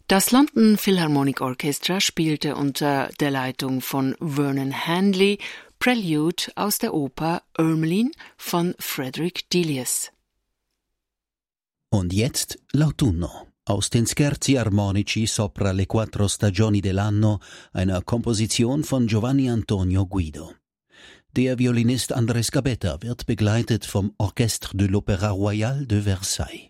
Das London Philharmonic Orchestra spielte unter der Leitung von Vernon Handley Prelude aus der Oper Ermeline von Frederick Delius. Und jetzt l'autunno, aus den Scherzi armonici sopra le quattro stagioni dell'anno, einer Komposition von Giovanni Antonio Guido. Der Violinist Andrés Gabetta wird begleitet vom Orchestre de l'Opéra Royal de Versailles.